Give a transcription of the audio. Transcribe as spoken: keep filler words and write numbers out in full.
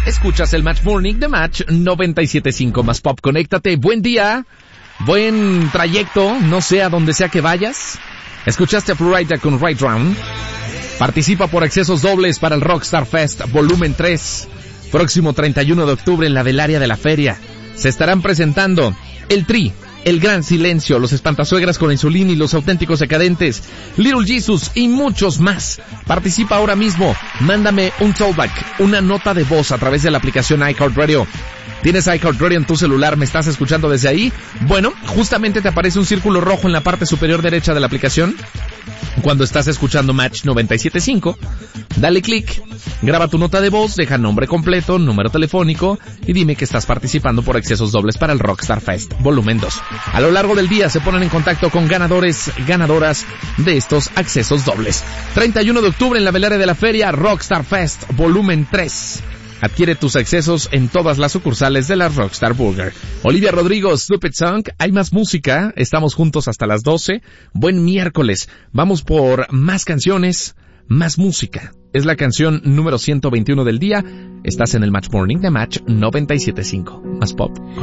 Escuchas el Match Morning de Match noventa y siete punto cinco más Pop. Conéctate. Buen día, buen trayecto, no sé a donde sea que vayas. Escuchaste a Florida con Right Round. Participa por accesos dobles para el Rockstar Fest Volumen tres. Próximo treinta y uno de octubre en la Velaria de la Feria. Se estarán presentando El Tri, El Gran Silencio, Los Espantasuegras con Insulini, Los Auténticos Decadentes, Little Jesus y muchos más. Participa ahora mismo. Mándame un callback, una nota de voz a través de la aplicación iHeartRadio. ¿Tienes iHeartRadio en tu celular? ¿Me estás escuchando desde ahí? Bueno, justamente te aparece un círculo rojo en la parte superior derecha de la aplicación cuando estás escuchando Match noventa y siete punto cinco. Dale clic, graba tu nota de voz, deja nombre completo, número telefónico y dime que estás participando por accesos dobles para el Rockstar Fest Volumen dos. A lo largo del día se ponen en contacto con ganadores, ganadoras de estos accesos dobles. treinta y uno de octubre en la Velaria de la Feria, Rockstar Fest Volumen tres. Adquiere tus accesos en todas las sucursales de la Rockstar Burger. Olivia Rodrigo, Stupid Song. Hay más música. Estamos juntos hasta las doce. Buen miércoles. Vamos por más canciones, más música. Es la canción número ciento veintiuno del día. Estás en el Match Morning de Match noventa y siete punto cinco. Más Pop.